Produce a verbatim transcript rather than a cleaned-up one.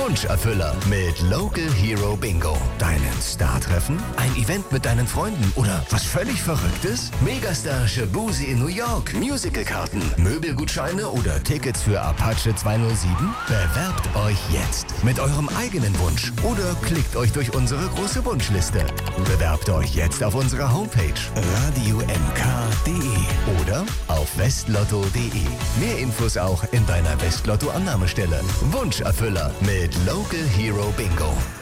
Wunscherfüller mit Local Hero Bingo. Deinen Star treffen? Ein Event mit deinen Freunden oder was völlig Verrücktes? Megastar Shabuzi in New York, Musicalkarten, Möbelgutscheine oder Tickets für Apache zweihundertsieben? Bewerbt euch jetzt mit eurem eigenen Wunsch oder klickt euch durch unsere große Wunschliste. Bewerbt euch jetzt auf unserer Homepage radio m k punkt d e oder auf westlotto punkt d e. Mehr Infos auch in deiner Westlotto-Annahmestelle. Wunscherfüller mit Local Hero Bingo.